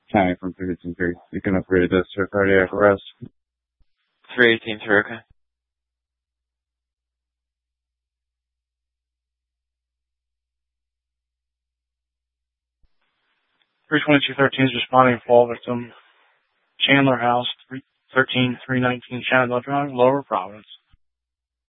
County from 318.3. You can upgrade this to a cardiac arrest. 318.3, okay. 32213 is responding fall victim, Chandler House, 13319 Shenandoah Drive, Lower Providence.